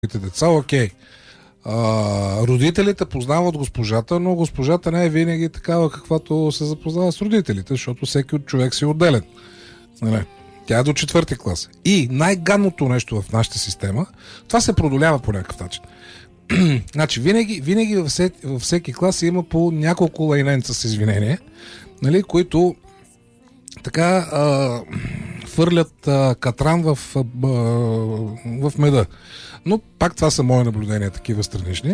деца, окей. Родителите познават госпожата, но госпожата не е винаги такава, каквато се запознава с родителите, защото всеки от човек си е отделен. Нали? Тя е до 4-ти клас. И най-гадното нещо в нашата система, това се продолява по някакъв начин. Значи, винаги във всеки клас има по няколко лайненца с извинение, нали, които така фърлят катран в меда. Но пак това са мои наблюдения, такива странични.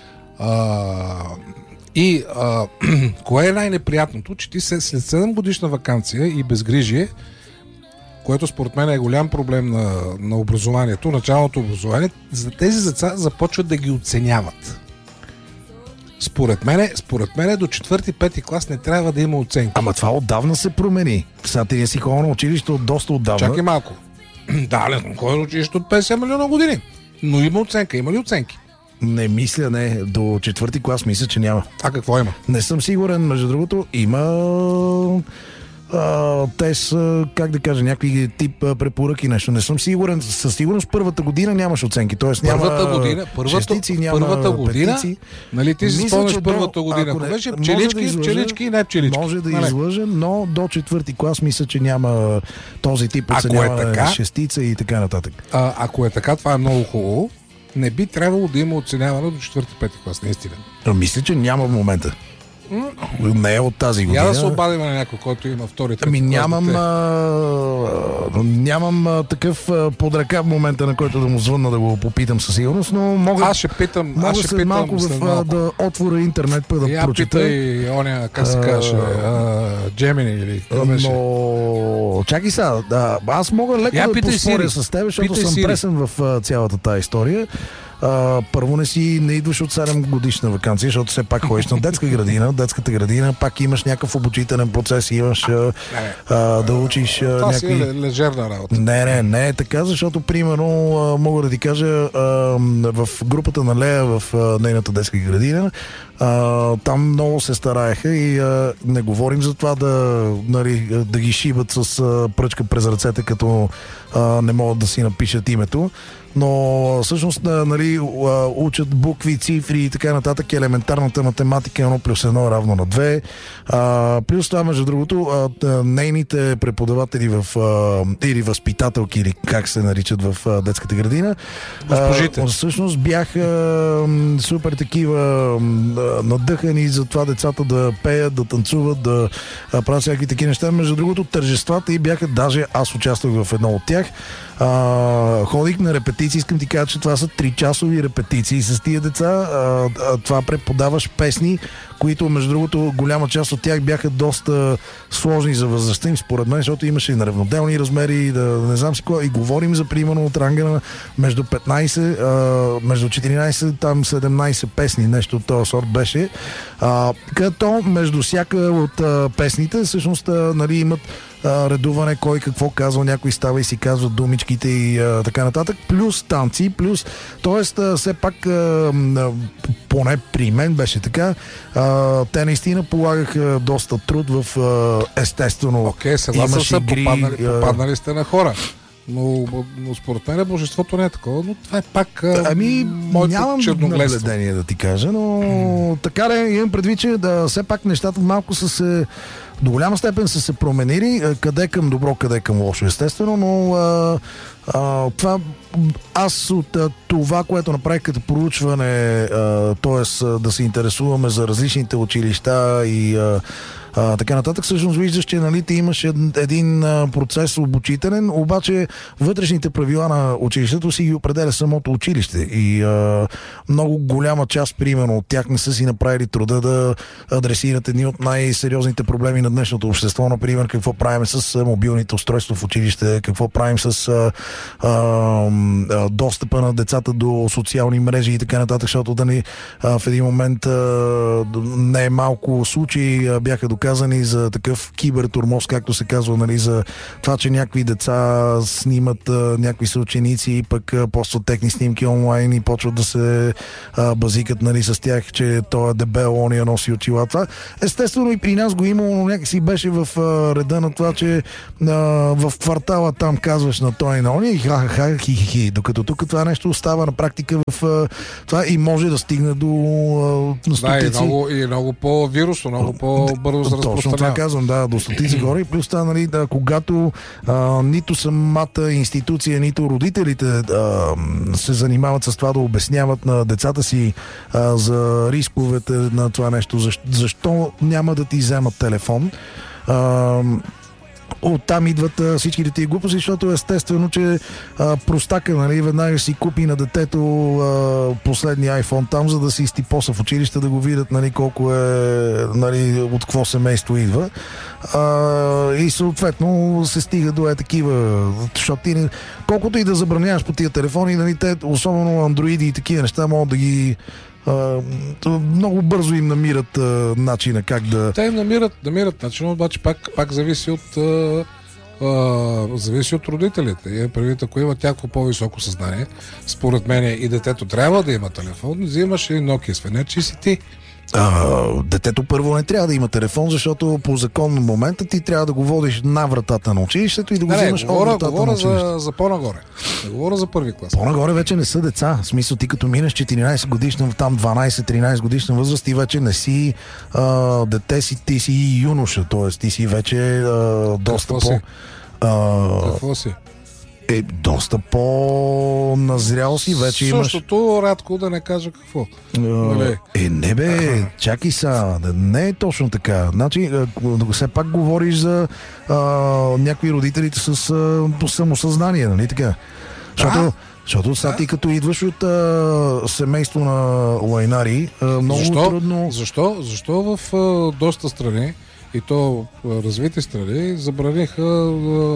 Кое е най-неприятното? Че ти след 7 годишна ваканция и безгрижие, което според мен е голям проблем на образованието, началното образование, за тези деца започват да ги оценяват. Според мен до 4-5 клас не трябва да има оценки. Ама това отдавна се промени. Сега ти не си ходил на училище от доста отдавна. Чакай малко. Да, не съм ходил на училище от 50 милиона години. Но има оценка. Има ли оценки? Не мисля, не. До 4-ти клас мисля, че няма. А какво има? Не съм сигурен. Между другото, има те са, как да кажа, някакви тип препоръки, нещо. Не съм сигурен. Със сигурност първата година нямаш оценки. Тоест няма частици, няма петици. Нали ти си спомняш първата година? Ако беше пчелички и не пчелички. Може да излъжа, но до 4-ти клас мисля, че няма този тип оценяване, шестица и така нататък. Ако е така, това е много хубаво. Не би трябвало да има оценяване до 4-5 клас, наистина. Мисля, че няма в момента. Не е от тази година. Я да се обадим на някой, който има втори, трети нямам такъв под ръка в момента, на който да му звънна да го попитам със сигурност, но мога след малко да отворя интернет, да прочета. Я питай оня, как се каже, Джемини или какво беше. Но чакай сега, аз мога леко да поспоря с теб, защото съм пресен в цялата тая история. Първо не идваш от 7 годишна ваканция, защото все пак ходиш на детската градина, пак имаш някакъв обучителен процес, имаш да учиш това си е лежерна работа. Не е така, защото примерно мога да ти кажа в групата на Лея в нейната детска градина, там много се стараеха и не говорим за това да ги шибат с пръчка през ръцете, като не могат да си напишат името, но всъщност учат букви, цифри и така нататък, елементарната математика 1+1 равно на 2. Плюс това, между другото, нейните преподаватели или възпитателки, или как се наричат в детската градина, всъщност бяха супер такива надъхани за това децата да пеят, да танцуват, да правят всякакви такива неща. Между другото, тържествата и бяха, даже аз участвах в едно от тях. Ходих на репетиции, искам ти кажа, че това са 3-часови репетиции с тия деца. Това преподаваш песни, които, между другото, голяма част от тях бяха доста сложни за възрастта им, според мен, защото имаше и неравноделни размери, не знам си кой, и говорим за примерно от ранга на между 15, между 14, там 17 песни, нещо от този сорт беше. Като между всяка от песните, всъщност, имат редуване, кой какво казва, някой става и си казва думичките и така нататък, плюс танци, плюс, т.е. все пак поне при мен беше така, те наистина полагаха доста труд в естествено. Окей, съгласен са, попаднали сте на хора. Но според мен божеството не е такова, но това е пак нямам наблюдение да ти кажа, но така ли, имам предвид, че все пак нещата малко са се до голяма степен са се променили, къде към добро, къде към лошо, естествено, но това аз от това, което направих като проучване, т.е. да се интересуваме за различните училища и така нататък, всъщност виждаш, че ти имаш един процес обучителен, обаче вътрешните правила на училището си ги определя самото училище и много голяма част, примерно, от тях не са си направили труда да адресират едни от най-сериозните проблеми на днешното общество, например, какво правим с мобилните устройства в училище, какво правим с достъпа на децата до социални мрежи и така нататък, защото в един момент не малко случаи бяха доказани, доказани за такъв кибертурмоз, както се казва, нали, за това, че някакви деца снимат някакви съученици и пък постват техни снимки онлайн и почват да се базикат, нали, с тях, че той е дебел, ония носи очила. Това естествено и при нас го има, но някакси беше в реда на това, че в квартала там казваш на той и на ония и ха-ха-ха, хи-хи-хи. Докато тук това нещо остава на практика в това и може да стигне до стотици. Да, и много по-вирусно, много по-бързо за разпространява. Точно това казвам, да, до стотици горе. И плюс това, нали, да, когато нито самата институция, нито родителите се занимават с това да обясняват на децата си за рисковете на това нещо, защо няма да ти вземат телефон. Оттам идват всичките тия глупости, защото естествено, че простака, нали, веднага си купи на детето последния iPhone там, за да си изтипоса в училище, да го видят, нали, колко е, нали, от какво семейство идва. И съответно се стига до такива, защото ти, колкото и да забраняваш по тия телефони, нали, те, особено андроиди и такива неща, могат да ги много бързо им намират начина как да... Те им намират начин, обаче пак зависи от родителите. И предвид, ако има тяко по-високо съзнание, според мен и детето трябва да има телефон, взимаш и Nokia свенечи си ти. Детето първо не трябва да има телефон, защото по закон на момента ти трябва да го водиш на вратата на училището и да го взимаш от вратата на училището. За по-нагоре. Не говоря за първи клас. По-нагоре вече не са деца. В смисъл, ти като минеш 14 годишна, там 12-13 годишна възраст, ти вече не си дете си, ти си юноша, т.е. ти си вече доста по... Какво си? Доста по-назрял си, вече имаш... Същото рядко да не кажа какво. Не бе, чакай са, не е точно така. Значи, все пак говориш за някои родителите с самосъзнание, нали така? Защото сега ти като идваш от семейство на лайнари, много трудно... Защо в доста страни, и то развити страни, забраниха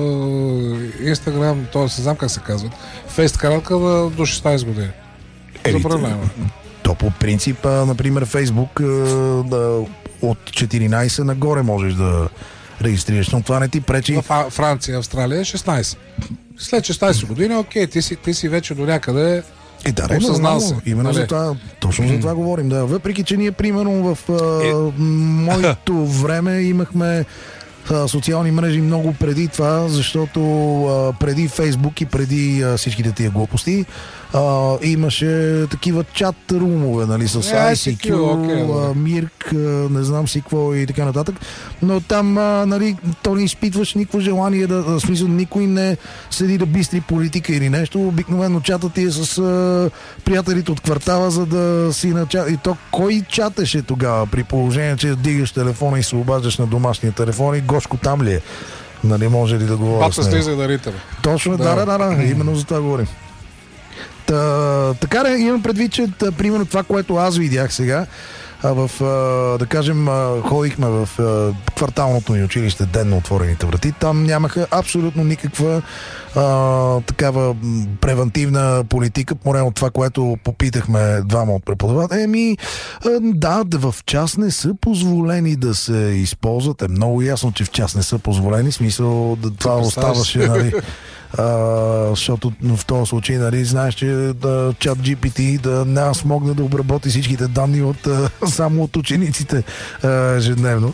Инстаграм, т.е. не знам как се казват, фейст-каралка до 16 години. Забранено. То по принцип, например, Фейсбук от 14 нагоре можеш да регистрираш, но това не ти пречи. В Франция, Австралия 16. След 16 години, окей, ти си вече до някъде осъзнал се. Именно за това, точно за това говорим. Да. Въпреки, че ние, примерно, в моето време имахме социални мрежи много преди това, защото преди Фейсбук и преди всичките тия глупости имаше такива чат-румове, нали, с ICQ, Мирк, не знам си какво и така нататък, но там, нали, то не изпитваш никакво желание в смисъл, никой не седи да бистри политика или нещо, обикновено чатът ти е с приятелите от квартала, за да си на чат. И то кой чатеше тогава, при положение, че дигаш телефона и се обаждаш на домашния телефон и Гошко там ли е? Нали, може ли да говоря Бата слиза да ритъм. Точно, да, именно за това говорим. Така имам предвид, че примерно това, което аз видях сега, да кажем, ходихме в кварталното ни училище, денно отворените врати, там нямаха абсолютно никаква такава превентивна политика, поне от това, което попитахме двама от преподаватели. Да, в час не са позволени да се използват. Е много ясно, че в час не са позволени, смисъл това оставаше, нали, защото в този случай, нали, знаеш, че чат GPT да няма смогне да обработи всичките данни само от учениците ежедневно.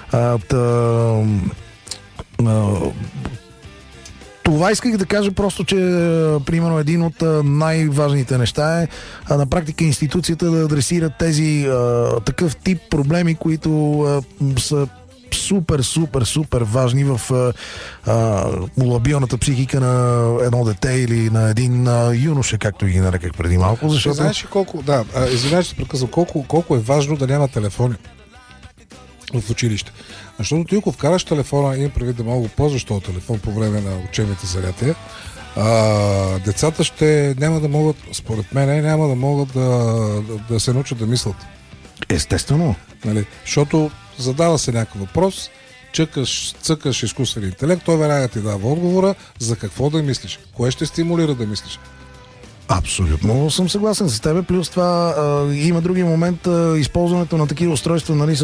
Това исках да кажа просто, че примерно един от най-важните неща е на практика институцията да адресира тези такъв тип проблеми, които са супер важни в лабилната психика на едно дете или на един юноша, както ги нареках преди малко. Защото... Знаеш ли колко, извинявай, че прекъсвам, колко е важно да няма телефони в училище. Защото ти ако вкараш телефона, имам предвид да мога да ползваш този телефон по време на учебните занятия, децата няма да могат, според мен, няма да могат да се научат да мислят. Естествено. Нали? Защото задава се някакъв въпрос, цъкаш изкуствен интелект, той веднага ти дава отговора за какво да мислиш, кое ще стимулира да мислиш. Абсолютно съм съгласен с теб. Плюс това има други момент, използването на такива устройства, нали,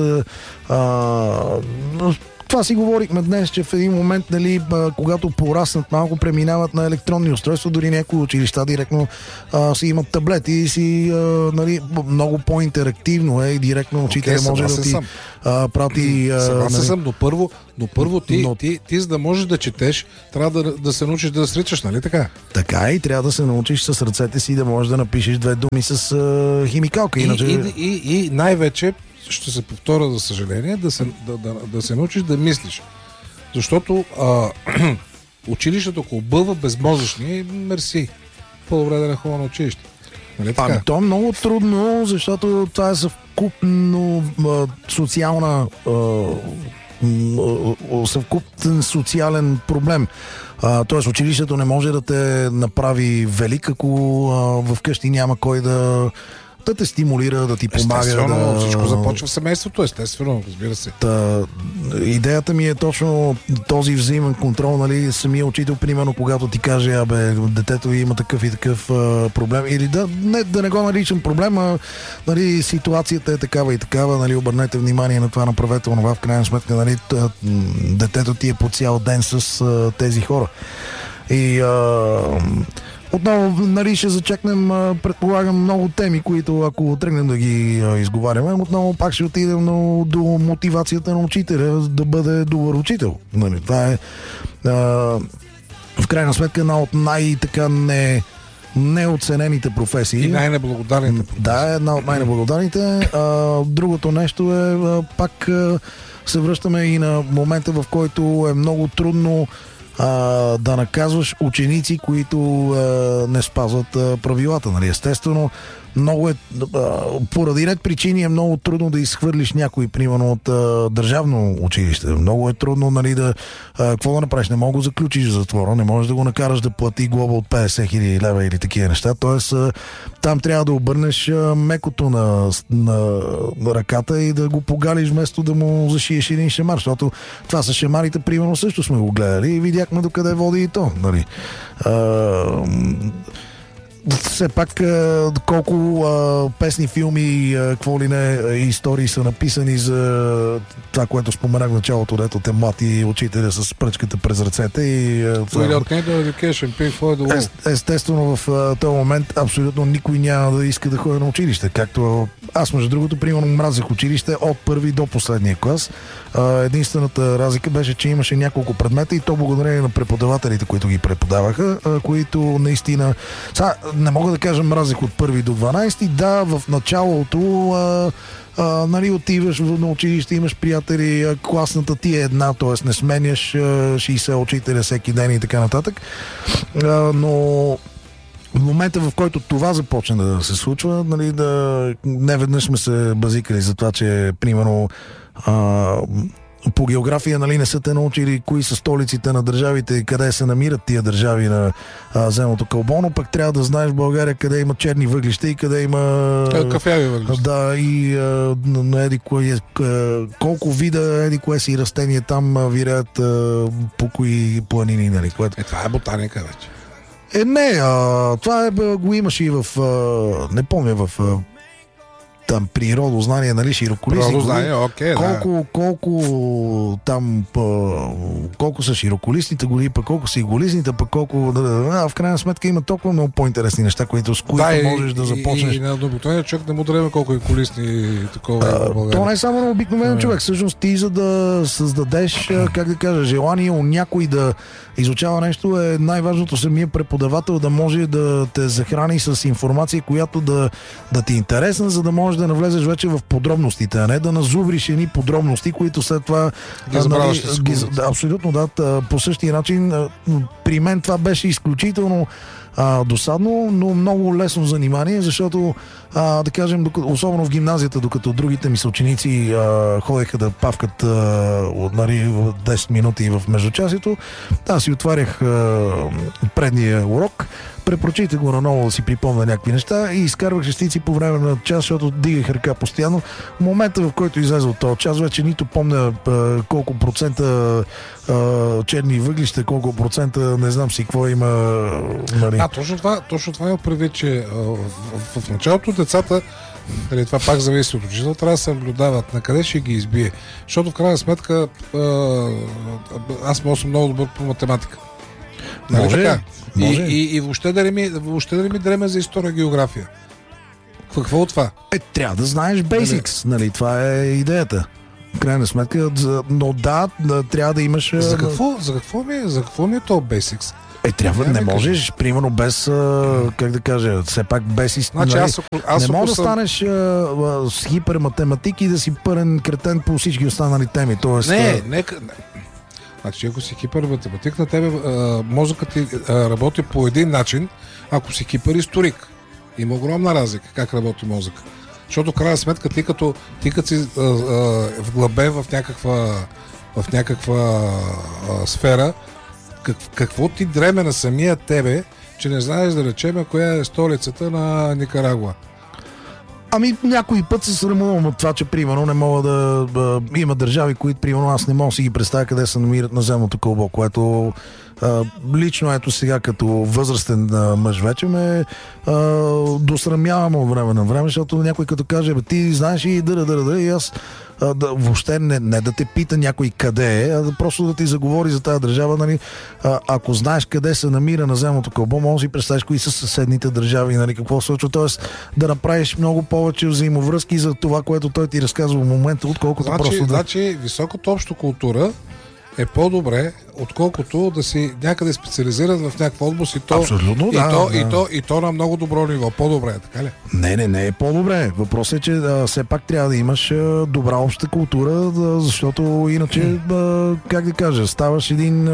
това си говорихме днес, че в един момент, нали, когато пораснат малко, преминават на електронни устройства, дори някои училища директно си имат таблети и си, нали, много по-интерактивно е и директно учителя може да ти прати... Съгласен съм, но първо ти за да можеш да четеш, трябва да се научиш да сричаш, нали така? Така и трябва да се научиш с ръцете си да можеш да напишеш две думи с химикалка. И най-вече ще се повторя, за съжаление, да се научиш да мислиш. Защото училището, ако бъва безмозъчни, мерси. По-добре да не ходя на училище. Нали така? То е много трудно, защото това е съвкупно съвкупен социален проблем. Тоест училището не може да те направи велик, ако вкъщи няма кой да те стимулира, да ти помага. Естествено, всичко започва в семейството, естествено, разбира се. Идеята ми е точно този взаимен контрол, нали, самия учител, примерно, когато ти каже, детето има такъв и такъв проблем, или да не го наричам проблем, нали, ситуацията е такава и такава, нали, обърнете внимание на това, направете онова, в крайна сметка, нали, детето ти е по цял ден с тези хора. И отново, нали, ще зачекнем, предполагам, много теми, които ако тръгнем да ги изговаряме, отново пак ще отидем до мотивацията на учителя да бъде добър учител. Нали, това е в крайна сметка една от най-така неоценените професии. И най-неблагодарните професии. Да, една от най-неблагодарните. Другото нещо е, пак се връщаме и на момента, в който е много трудно да наказваш ученици, които не спазват правилата. Нали? Естествено, много поради ред причини е много трудно да изхвърлиш някой, примерно от държавно училище. Много е трудно, нали, какво да направиш? Не мога да заключиш в затвора, не можеш да го накараш да плати глоба от 50 000 лева или такива неща. Тоест, там трябва да обърнеш мекото на ръката и да го погалиш, вместо да му зашиеш един шамар. Защото това с шамарите, примерно, също сме го гледали и видяхме докъде води и то. Нали? Все пак колко песни, филми, какво ли не, истории са написани за това, което споменах в началото, дето те млати учителя с пръчката през ръцете и естествено в този момент абсолютно никой няма да иска да ходи на училище. Както аз, между другото, примерно мразех училище от първи до последния клас. Единствената разлика беше, че имаше няколко предмета и то благодарение на преподавателите, които ги преподаваха, които наистина... Не мога да кажа мразех от първи до 12. Да, в началото нали, отиваш на училище, имаш приятели, класната ти е една, т.е. не сменяш 60 учителя всеки ден и така нататък. Но в момента, в който това започне да се случва, нали, не веднъж сме се базикали за това, че примерно по география, нали, не са те научили кои са столиците на държавите, къде се намират тия държави на земното кълбо, но пък трябва да знаеш в България къде има черни въглища и къде има кафяви въглища. Да, и колко вида кое си растение там виреят по кои планини, нали, което... Това е ботаника вече. Това го имаш и в не помня, в там природознание, нали, широколистни. Окей, колко са широколистните гори, пък колко са иголистните, пък колко... в крайна сметка има толкова много по-интересни неща, с които можеш да започнеш. И на обикновения човек не му дреме колко иголистни такова. То не е само на обикновен човек. Всъщност ти, за да създадеш, как да кажа, желание у някой да изучава нещо, е най-важното самия преподавател да може да те захрани с информация, която да ти е интересна, за да можеш да навлезеш вече в подробностите, а не да назубриш едни подробности, които след това абсолютно да, по същия начин. При мен това беше изключително досадно, но много лесно занимание, защото да кажем, особено в гимназията, докато другите ми съученици ходеха да павкат 10 минути в междучасието, аз си отварях предния урок, препрочите го наново да си припомня някакви неща и изкарвах шестици по време на час, защото дигах ръка постоянно. В момента, в който излезе от този час, вече нито помня колко процента черни въглища, колко процента, не знам си какво има. Нали. Точно това е предвид, че в началото децата, това пак зависи от учител, трябва да се наблюдават на къде ще ги избие. Защото в крайна сметка аз съм много добър по математика. Нали така? Може. И въобще да не ми дреме за история и география. Какво от това? Трябва да знаеш basics, нали? Това е идеята. В крайна сметка, но трябва да имаш... За какво ми е то basics? Не можеш, примерно без, как да кажа, все пак без значи, не можеш да станеш с хиперматематик и да си пълен кретен по всички останали теми. Тоест, нека... Значи, ако си хиперматематик, на тебе мозъкът ти работи по един начин, ако си хиперисторик. Има огромна разлика как работи мозък. Защото в крайна сметка ти като си вглъбен в някаква сфера, какво ти дреме на самия тебе, че не знаеш да речем коя е столицата на Никарагуа? Някой път се срамувам от това, че примерно не мога да... има държави, които примерно аз не мога да си ги представя къде се намират на земното кълбо, което лично ето сега като възрастен мъж вече ме досрамявам от време на време, защото някой като каже, ти знаеш и и аз въобще не да те пита някой къде е, а да просто да ти заговори за тази държава, нали? Ако знаеш къде се намира на земното кълбо, може да си представиш кои са съседните държави, нали, какво се случва, т.е. да направиш много повече взаимовръзки за това, което той ти разказва в момента, отколкото просто да... Значи, високата обща култура е по-добре, отколкото да си някъде специализиран в някаква област и то, абсолютно, и то на много добро ниво. По-добре, така ли? Не е по-добре. Въпросът е, че все пак трябва да имаш добра обща култура, защото иначе, как да кажа, ставаш един...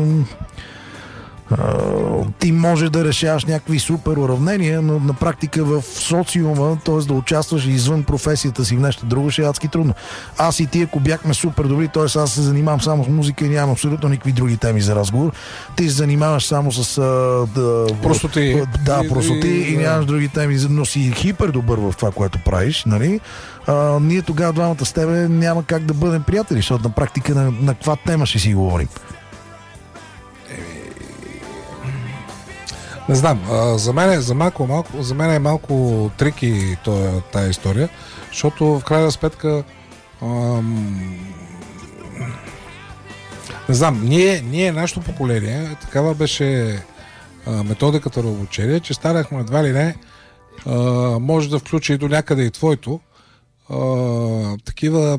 ти може да решаваш някакви супер уравнения, но на практика в социума, т.е. да участваш извън професията си в нещо друго, ще е адски трудно. Аз и ти, ако бяхме супер добри, т.е. аз се занимавам само с музика и нямам абсолютно никакви други теми за разговор, ти се занимаваш само с простоти. Простоти и нямаш други теми, но си хипер добър в това, което правиш, нали? Ние тогава двамата с тебе няма как да бъдем приятели, защото на практика на каква тема ще си говорим. Не знам, за мен е малко трики тая история, защото в крайна сметка не знам, ние нашето поколение, такава беше методиката на обучение, че старахме едва ли не, може да включи и до някъде и твоето, такива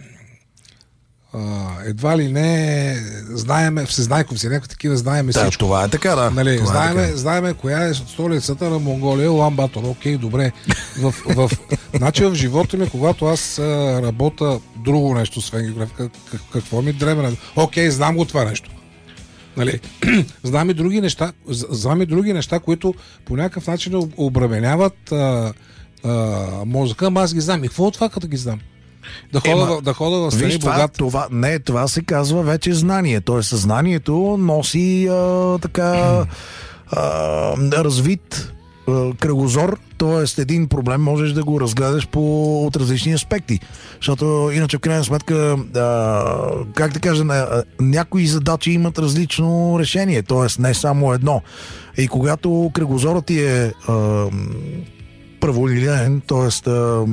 едва ли не знаеме, всезнайковци, някакви такива знаеме всичко. Това е така, да. Нали, знаеме коя е столицата на Монголия, Улан Батор. Окей, добре. Значи в живота ми, когато аз работя друго нещо, освен географика, какво ми дреме? Окей, знам го това нещо. Нали? Знам и други неща, които по някакъв начин обременяват мозъка, ама аз ги знам. И какво от това, като ги знам? Да хода в страни богат. Това се казва вече знание. Тоест съзнанието носи развит кръгозор, т.е. един проблем можеш да го разгледаш от различни аспекти. Защото иначе в крайна сметка, как да кажа, някои задачи имат различно решение, т.е. не само едно. И когато кръгозорът ти е праволинеен, т.е.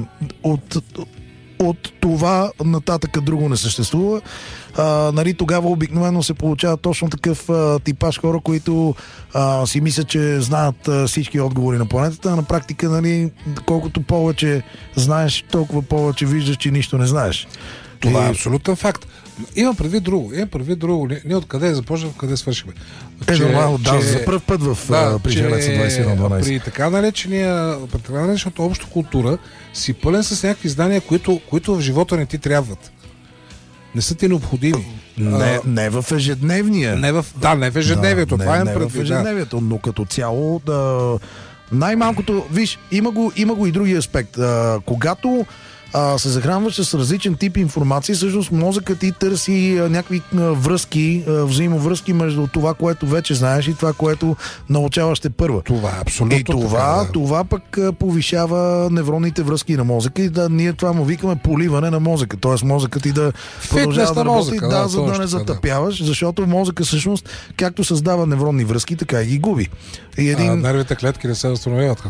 от това нататък друго не съществува. Нали, тогава обикновено се получава точно такъв типаж хора, които си мислят, че знаят всички отговори на планетата, а на практика, нали, колкото повече знаеш, толкова повече виждаш, че нищо не знаеш. Това е абсолютен факт. Имам предвид друго. Ние откъде започнем, къде свършим. За първ път при Желеца 2112. При така наречената обща култура си пълен с някакви знания, които в живота не ти трябват. Не са ти необходими. Не в ежедневния. Не в ежедневието. Това е в ежедневието, но като цяло най-малкото, виж, има го и други аспект. Когато се захранваш с различен тип информация, всъщност мозъкът ти търси някакви връзки, взаимовръзки между това, което вече знаеш и това, което научаваш те първа. Това е абсолютно и това пък повишава невронните връзки на мозъка и ние това му викаме поливане на мозъка. Тоест мозъкът ти да продължава да работи, за да не затъпяваш, защото мозъка всъщност както създава невронни връзки, така и ги губи. И нервите клетки не се възстановяват.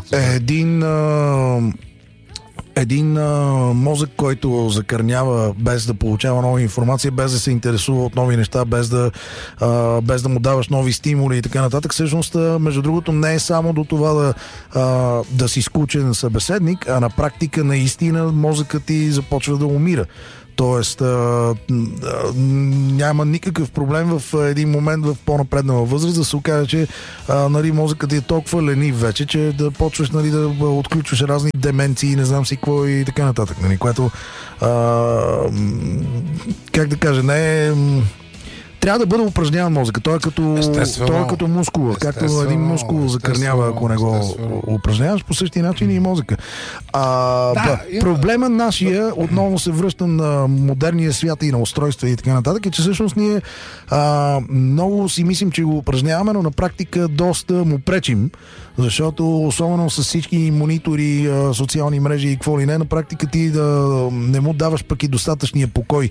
Един мозък, който закърнява без да получава нова информация, без да се интересува от нови неща, без да му даваш нови стимули и така нататък, всъщност, между другото, не е само до това да си скучен събеседник, а на практика наистина мозъкът ти започва да умира. Тоест, няма никакъв проблем в един момент в по-напреднала възраст да се окаже, че мозъкът ти е толкова ленив вече, че да почваш да отключваш разни деменции, не знам си какво и така нататък. Което, как да кажа, не е... Трябва да бъде упражняван мозъка. Той е като мускула. Както един мускул закърнява, ако не го упражняваш, по същия начин и мозъка. Проблема нашия, отново се връщам на модерния свят и на устройства и така нататък, е, че всъщност ние много си мислим, че го упражняваме, но на практика доста му пречим, защото особено с всички монитори, социални мрежи и какво ли не, на практика ти да не му даваш пък и достатъчния покой.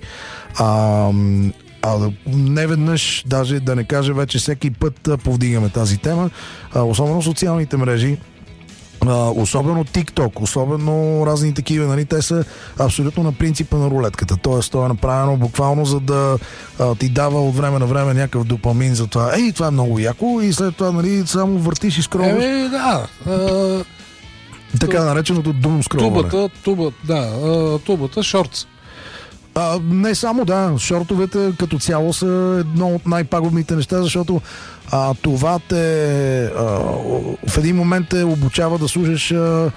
Не веднъж, даже да не кажа вече всеки път повдигаме тази тема, особено социалните мрежи, особено TikTok, особено разни такива, те са абсолютно на принципа на рулетката. Тоест, то е направено буквално за да ти дава от време на време някакъв допамин за това. Това е много яко и след това, само въртиш и скролваш. Така нареченото дум скролване. Тубата, шортс. Не само, шортовете като цяло са едно от най-пагубните неща, защото това те в един момент те обучава да слушаш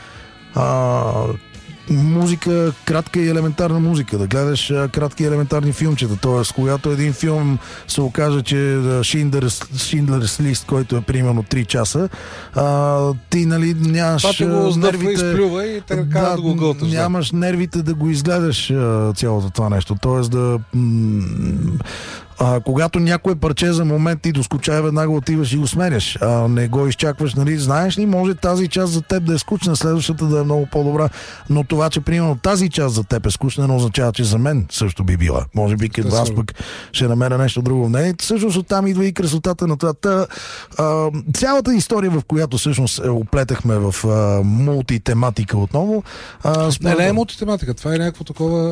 музика, кратка и елементарна музика, да гледаш кратки и елементарни филмчета. Тоест, когато един филм се окаже, че Schindler's List, който е примерно 3 часа, ти нямаш нервите и да го гълташ. Нямаш нервите да го изгледаш цялото това нещо. Тоест когато някое парче за момент ти доскучава, веднага отиваш и го сменяш. Не го изчакваш, знаеш ли, може тази част за теб да е скучна, следващата да е много по-добра, но това, че примерно тази част за теб е скучна, не означава, че за мен също би била. Може би като аз пък ще намеря нещо друго. Всъщност оттам идва и красотата на това. Цялата история, в която всъщност оплетахме в мултитематика отново. Не е мултитематика, това е някакво такова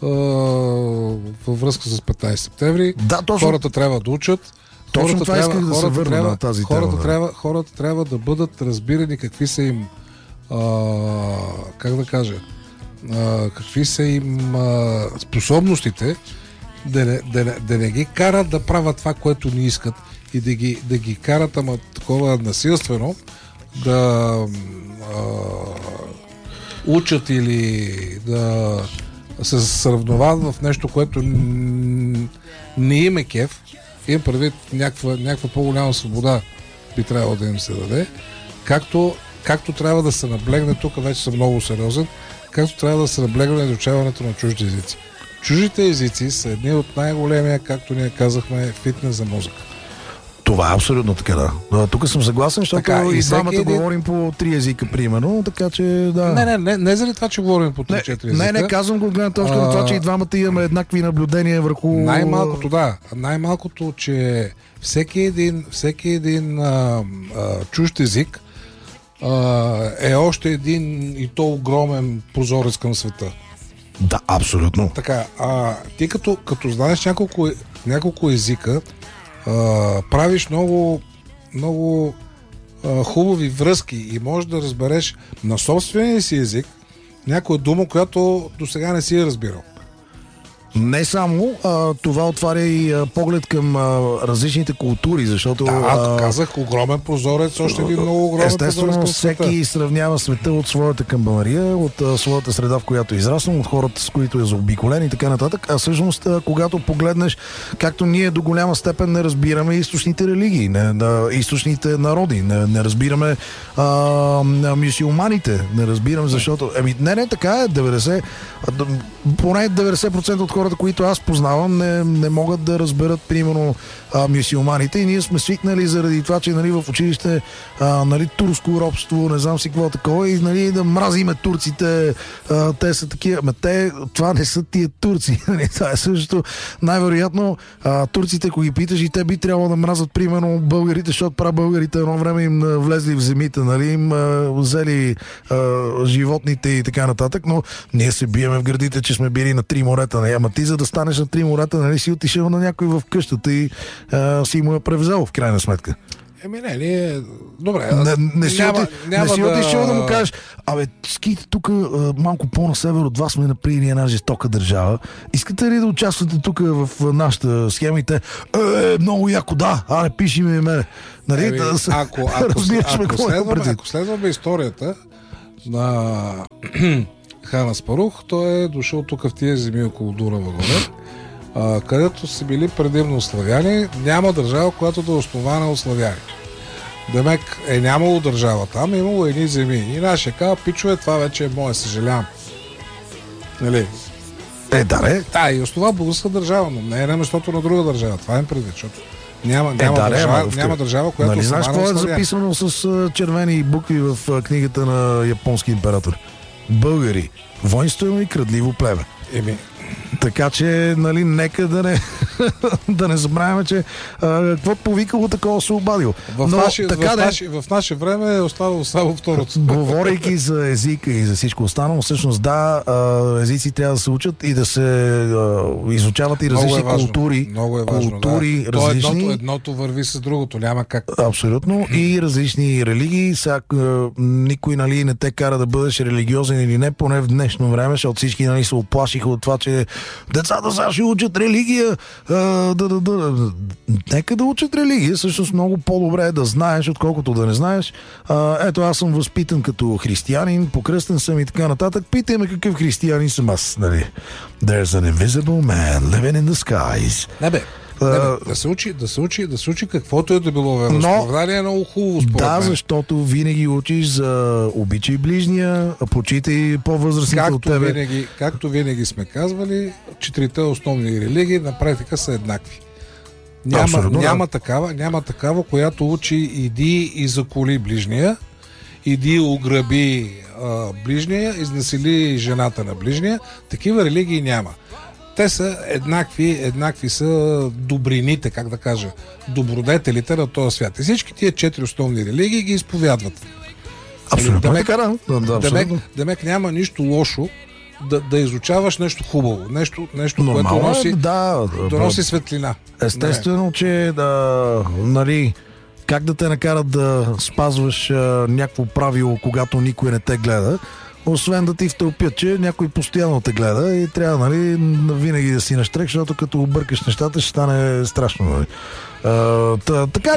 във връзка с 15 септември. Хората трябва да учат. Точно това исках да се върна на тази тема. Хората трябва да бъдат разбирани какви са им какви са им способностите, да не ги карат да правят това, което не искат и да ги карат, ама такова насилствено да учат или да се сравноват в нещо, което не им е кеф. Им предвид някаква по-голяма свобода би трябвало да им се даде. Както трябва да се наблегне, тук вече съм много сериозен, както трябва да се наблегне на изучаването на чужди езици. Чуждите езици са едни от най-големия, както ние казахме, фитнес за мозъка. Това е абсолютно така, да. Тук съм съгласен, защото и двамата говорим по 3 езика, примерно, така че да. Не заради това, че говорим по 3-4 езика. Не казвам го гледна точка на това, че и двамата имаме еднакви наблюдения върху... Най-малкото, че всеки един чужд език е още един и то огромен прозорец към света. Да, абсолютно. Така, ти като знаеш няколко езика, правиш много, много хубави връзки и можеш да разбереш на собствения си език някоя дума, която до сега не си е разбирал. Не само, това отваря и поглед към различните култури, защото... казах, огромен прозорец, още един много огромен естествено, прозорец. всеки сравнява света от своята камбанария, от своята среда, в която е израснал, от хората, с които е заобиколен и така нататък. А всъщност, когато погледнеш, както ние до голяма степен не разбираме източните религии, източните народи, не разбираме мюсюлманите, не разбираме, защото... Не, така е, поне 90% от хората, които аз познавам, не могат да разберат, примерно, мюсюлманите, и ние сме свикнали заради това, че в училище турско робство, не знам си какво такова, и да мразиме турците, те са такива. Това не са тия турци. Това е същото. Най-вероятно турците, ако ги питаш, и те би трябвало да мразят, примерно, българите, защото българите едно време им влезли в земите, им взели животните и така нататък, но ние се биеме в гърдите, че сме били на 3 морета. Ама ти, за да станеш на 3 морета, си отишъл на някой в къщата и си му я превзел, в крайна сметка. Добре. Не си отишъл да му кажеш, ските тук малко по-на север от вас сме направили една жестока държава. Искате ли да участвате тук в нашата схема? Много яко, да. Пиши ми мене. Ако следваме историята на Хан Аспарух, той е дошъл тук в тия земи около Дунава горе, където са били предимно славяни. Няма държава, която да е основана от славяни. Демек нямало държава там, имало едни земи. И нашия казва, пичове, това вече е мое, съжалявам. Нали? И основа българска държава, но не е на местото на друга държава. Това е предвид, защото няма държава, която нали знаеш какво е записано с червени букви в книгата на японски император? Българи, воинствено и крадливо племе. Така че, нека да не забравяме, че какво повикало, такова се обадил. В наше време е оставало само второто. Говорейки за езика и за всичко останало, всъщност езици трябва да се учат и да се изучават и различни култури. Много е важно, култури различни. Едното върви с другото, няма как. Абсолютно. И различни религии. Никой не те кара да бъдеш религиозен или не, поне в днешно време, защото всички се оплашиха от това, че децата сега ще учат религия. Нека да учат религия. Всъщност много по-добре е да знаеш, отколкото да не знаеш. Ето, аз съм възпитан като християнин, покръстен съм и така нататък. Питай ме какъв християнин съм аз. There's an invisible man living in the skies. Да се учи каквото е да било вероизповедание е много хубаво според мен. Защото винаги учиш за обичай ближния, почитай по-възрастните от тебе. Както винаги сме казвали, 4 основни религии на практика са еднакви. Няма такава, която учи иди и заколи ближния, иди ограби ближния, изнасили жената на ближния. Такива религии няма. Те са еднакви са добрините, как да кажа, добродетелите на този свят. И всички тия 4 основни религии ги изповядват. Абсолютно. Демек няма нищо лошо да изучаваш нещо хубаво, нещо което носи светлина. Естествено, че как да те накарат да спазваш някакво правило, когато никой не те гледа, освен да ти втълпят, че някой постоянно те гледа и трябва винаги да си наштрек, защото като объркаш нещата ще стане страшно. Така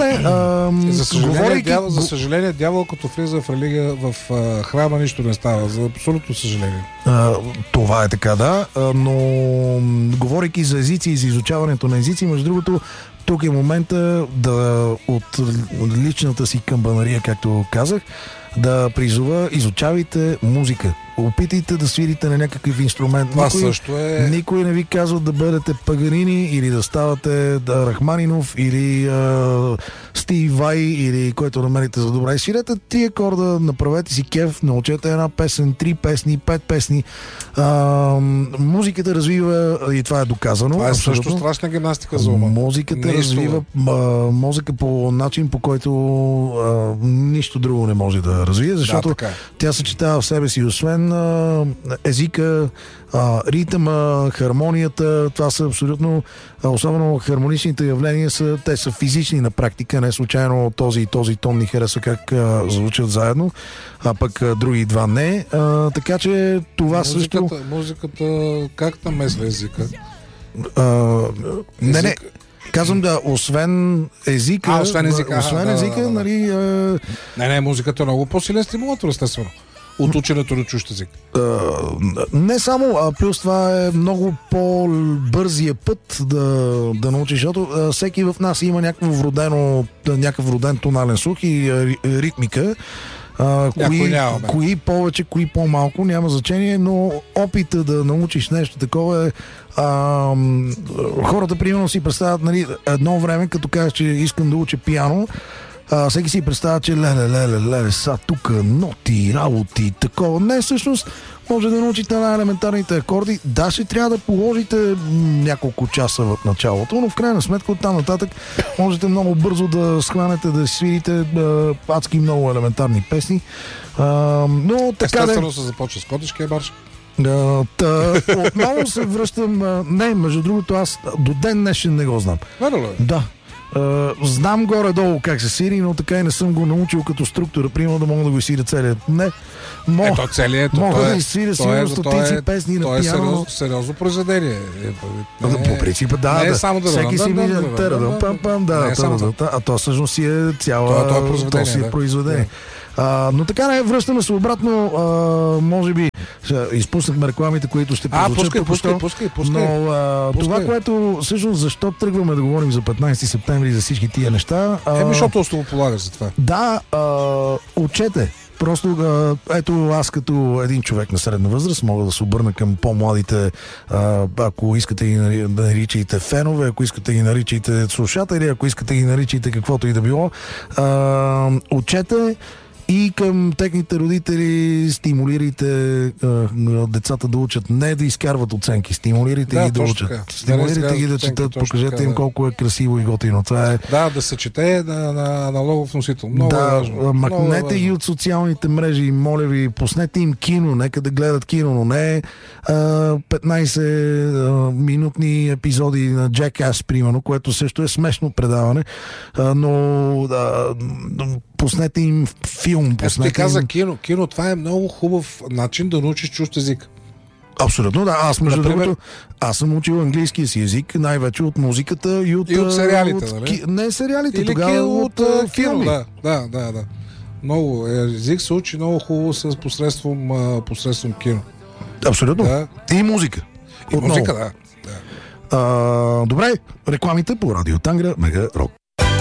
за съжаление, дявол като влиза в религия, в храма нищо не става. За абсолютно съжаление. Това е така, да. Но говорейки за езици и за изучаването на езици, между другото, тук е момента от личната си камбанария, както казах, да призова, изучавайте музика. Опитайте да свирите на някакъв инструмент. Никой не ви казва да бъдете Паганини или да ставате Рахманинов или Стив Vai или който намерите за добра. И свирете 3 акорда, направете си кеф, научете една песен, 3 песни, 5 песни. Музиката развива, и това е доказано. Това е също страшна гимнастика за ума. Музиката развива мозъка по начин, по който нищо друго не може да развие, защото тя съчетава в себе си, освен езика, ритъма, хармонията, това са абсолютно, особено хармоничните явления те са физични на практика, не случайно този и този тон ни харесва как звучат заедно, а пък други два не. Така че това музиката как намесва езика? Не. Казвам да, освен езика. Освен езика, нали... Не, музиката е много по-силен стимулатор, естествено. От ученето на чужд език. Не само, а плюс това е много по-бързия път да научиш, защото всеки в нас има някакъв роден тонален слух и ритмика. Кои повече, кои по-малко, няма значение, но опита да научиш нещо такова е... хората примерно си представят, нали, едно време, като кажеш, че искам да уча пиано, всеки си представя, че леле, са тук ноти, работи, такова. Не, всъщност може да научите най-елементарните акорди. Да, ще трябва да положите няколко часа в началото, но в крайна сметка оттам нататък можете много бързо да схванете, да свирите адски много елементарни песни. Но така естествено се започва с Котешкия марш. Отново се връщам. Не, между другото, аз до ден днешен не го знам. Да. Знам горе-долу как се свири, но така и не съм го научил като структура. Примерно да мога да го свиря целият. Не. Мога да изсвиря сигурно стотици песни на пиано. Е сериозно произведение. По принцип, да. Не е само да всеки си мисли а то всъщност си е цяло произведение. Но така не връщаме се обратно. Може би изпуснахме рекламите, които ще прозвучат. Пускай. Но това, което всъщност защо тръгваме да говорим за 15 септември за всички тия неща. Защото основополагаш за това. Да, учете. Просто, ето аз като един човек на средна възраст мога да се обърна към по-младите, ако искате ги да наричайте фенове, ако искате ги наричайте слушатели, ако искате ги наричайте каквото и да било. Учете и към техните родители стимулирайте децата да учат, не да изкарват оценки, стимулирайте ги да учат. Стимулирайте ги да четат, покажете им колко е красиво и готино. Това е... Да се чете на логов носител. Много е важно. Макнете ги от социалните мрежи, моля ви, пуснете им кино, нека да гледат кино, но не 15 минутни епизоди на Jackass, примерно, което също е смешно предаване, но пуснете им филм. Ти каза кино. Кино, това е много хубав начин да научиш чужд език. Абсолютно, да. Аз, между другото, съм учил английския си език най-вече от музиката и от сериалите, нали? Не сериалите, или тогава от кино, да. Много език се учи много хубаво с посредством кино. Абсолютно. Да. И музика. И музика, да. Добре, рекламите по Радио Тангра, Мега Рок.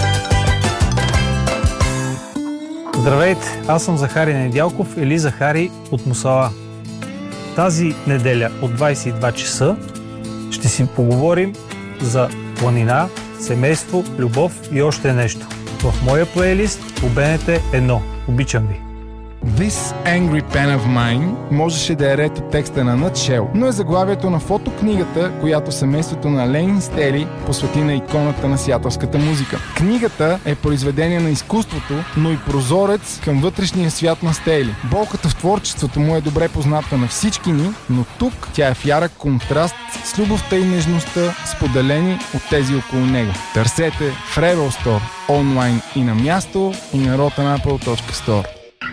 Здравейте, аз съм Захари Недялков или Захари от Мусала. Тази неделя от 22 часа ще си поговорим за планина, семейство, любов и още нещо. В моя плейлист по БНТ 1. Обичам ви! This Angry Pen of Mine можеше да е ред от текста на Nutshell, но е заглавието на фотокнигата, която семейството на Лейн Стели посвети на иконата на сиатълската музика. Книгата е произведение на изкуството, но и прозорец към вътрешния свят на Стели. Болката в творчеството му е добре позната на всички ни, но тук тя е в ярък контраст с любовта и нежността, споделени от тези около него. Търсете в Rebel Store, онлайн и на място, и на rotanapple.store.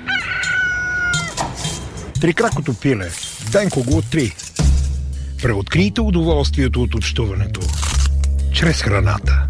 Трикракото пиле. Денко го откри. Преоткрийте удоволствието от общуването чрез храната.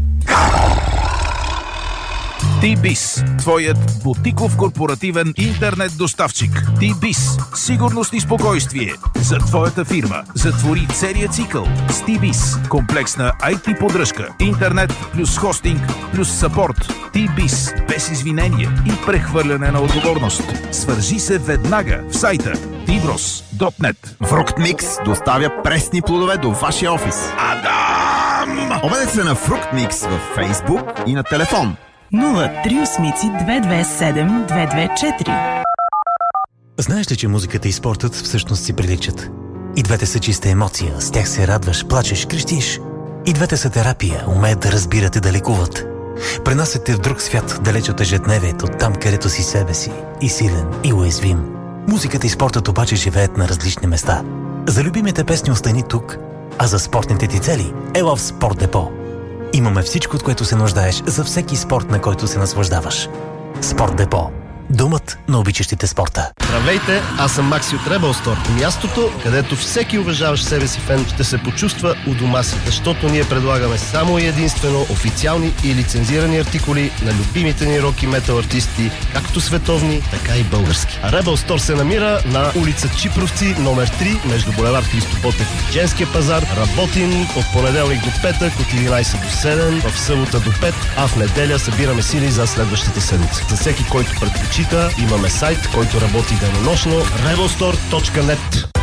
T-Biz, твоят бутиков корпоративен интернет доставчик. T-Biz, сигурност и спокойствие за твоята фирма. Затвори целият цикъл с T-Biz. Комплексна IT поддръжка, интернет плюс хостинг плюс съпорт. T-Biz, без извинение и прехвърляне на отговорност. Свържи се веднага в сайта tbros.net. Fructmix доставя пресни плодове до вашия офис. Адам! Обадете се на Fructmix във Facebook и на телефон 038-227-224. Знаеш ли, че музиката и спортът всъщност си приличат? И двете са чиста емоция, с тях се радваш, плачеш, крещиш. И двете са терапия, умеят да разбират и да лекуват. Пренасят те в друг свят, далеч от ежедневието, там където си себе си, и силен, и уязвим. Музиката и спортът обаче живеят на различни места. За любимите песни остани тук, а за спортните ти цели ела в Спорт Депо. Имаме всичко, от което се нуждаеш за всеки спорт, на който се наслаждаваш. Спорт Депо. Домът на обичащите спорта. Здравейте, аз съм Макси от Rebel Store. Мястото, където всеки уважаващ себе си фен ще се почувства у дома си, защото ние предлагаме само и единствено официални и лицензирани артикули на любимите ни рок и метал артисти, както световни, така и български. А Rebel Store се намира на улица Чипровци, номер 3, между булевард Христо Ботев и Женския пазар. Работим от понеделник до петък, от 11 до 7, в събота до 5, а в неделя събираме сили за следващата седмица. За всеки, който предпочита, имаме сайт, който работи денонощно, rebelstore.net.